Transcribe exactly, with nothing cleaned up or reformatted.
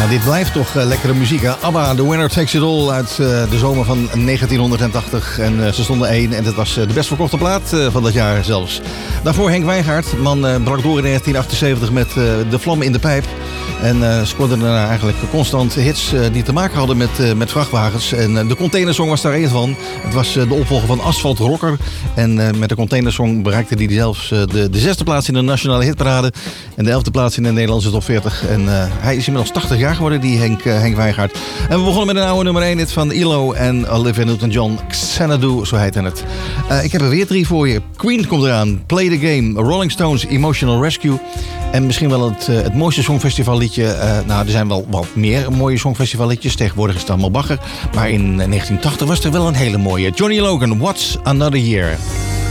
Ja, dit blijft toch uh, lekkere muziek, hè? ABBA, The Winner Takes It All uit uh, de zomer van negentienhonderdtachtig. En uh, ze stonden één en dat was uh, de best verkochte plaat uh, van dat jaar zelfs. Daarvoor Henk Wijngaard. Man uh, brak door in negentien achtenzeventig met uh, De Vlam in de Pijp. En uh, scoorde daarna eigenlijk constant hits uh, die te maken hadden met, uh, met vrachtwagens. En uh, de Containersong was daar één van. Het was uh, de opvolger van Asphalt Rocker. En uh, met de Containersong bereikte hij zelfs uh, de, de zesde plaats in de nationale hitparade. En de elfde plaats in de Nederlandse top veertig. En uh, hij is inmiddels tachtig jaar geworden, die Henk, uh, Henk Wijngaard. En we begonnen met een oude nummer één hit van I L O en Olivia Newton-John. Xanadu, zo heet het. Uh, ik heb er weer drie voor je. Queen komt eraan. Play the Game. Rolling Stones, Emotional Rescue. En misschien wel het, uh, het mooiste songfestivalliedje. Uh, nou, er zijn wel wat meer mooie songfestivalliedjes. Tegenwoordig is het allemaal bagger. Maar in negentien tachtig was er wel een hele mooie. Johnny Logan, What's Another Year?